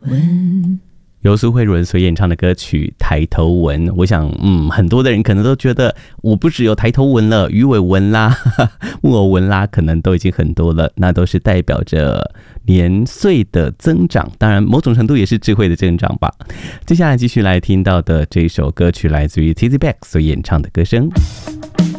由苏慧伦所演唱的歌曲《抬头纹》，我想，很多的人可能都觉得，我不只有抬头纹了，鱼尾纹啦、木偶纹啦，可能都已经很多了，那都是代表着年岁的增长，当然某种程度也是智慧的增长吧。接下来继续来听到的这首歌曲，来自于 Tizzy Bac 所演唱的歌声。